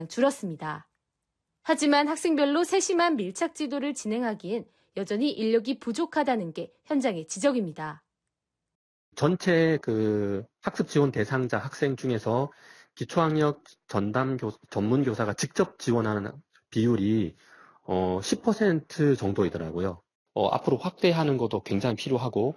줄었습니다. 하지만 학생별로 세심한 밀착 지도를 진행하기엔 여전히 인력이 부족하다는 게 현장의 지적입니다. 전체 학습 지원 대상자 학생 중에서 기초학력 전문 교사가 직접 지원하는 비율이 10% 정도이더라고요. 앞으로 확대하는 것도 굉장히 필요하고.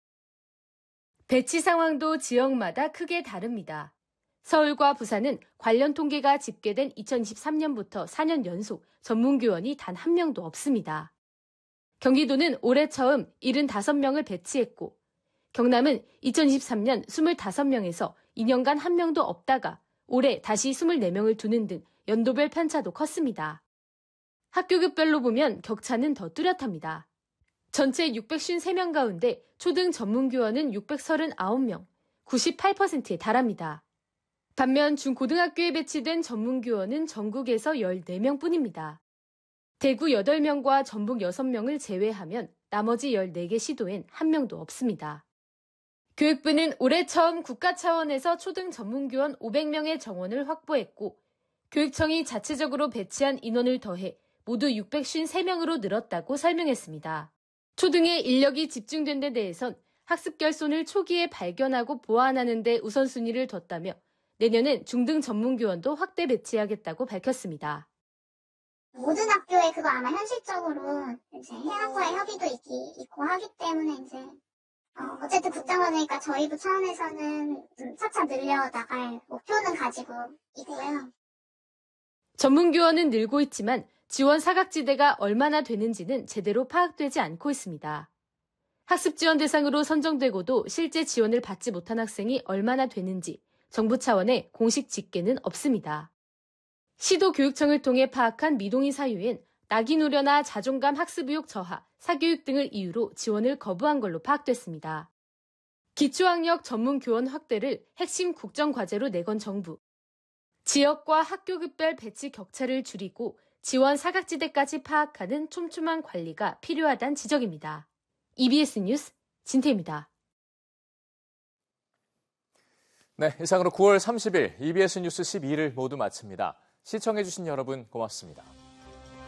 배치 상황도 지역마다 크게 다릅니다. 서울과 부산은 관련 통계가 집계된 2023년부터 4년 연속 전문교원이 단 한 명도 없습니다. 경기도는 올해 처음 75명을 배치했고, 경남은 2023년 25명에서 2년간 한 명도 없다가 올해 다시 24명을 두는 등 연도별 편차도 컸습니다. 학교급별로 보면 격차는 더 뚜렷합니다. 전체 653명 가운데 초등 전문교원은 639명, 98%에 달합니다. 반면 중고등학교에 배치된 전문교원은 전국에서 14명 뿐입니다. 대구 8명과 전북 6명을 제외하면 나머지 14개 시도엔 한 명도 없습니다. 교육부는 올해 처음 국가 차원에서 초등 전문교원 500명의 정원을 확보했고, 교육청이 자체적으로 배치한 인원을 더해 모두 653명으로 늘었다고 설명했습니다. 초등에 인력이 집중된 데 대해선 학습 결손을 초기에 발견하고 보완하는 데 우선순위를 뒀다며 내년엔 중등 전문교원도 확대 배치하겠다고 밝혔습니다. 모든 학교에 그거 아마 현실적으로 이제 해학과의 협의도 있고 하기 때문에 이제 어쨌든 국정원이니까 저희부 차원에서는 좀 차차 늘려나갈 목표는 가지고 있고요. 전문교원은 늘고 있지만 지원 사각지대가 얼마나 되는지는 제대로 파악되지 않고 있습니다. 학습 지원 대상으로 선정되고도 실제 지원을 받지 못한 학생이 얼마나 되는지 정부 차원의 공식 집계는 없습니다. 시도교육청을 통해 파악한 미동의 사유엔 낙인 우려나 자존감 학습 의욕 저하, 사교육 등을 이유로 지원을 거부한 걸로 파악됐습니다. 기초학력 전문교원 확대를 핵심 국정과제로 내건 정부. 지역과 학교급별 배치 격차를 줄이고 지원 사각지대까지 파악하는 촘촘한 관리가 필요하다는 지적입니다. EBS 뉴스 진태입니다. 네, 이상으로 9월 30일 EBS 뉴스 12를 모두 마칩니다. 시청해주신 여러분 고맙습니다.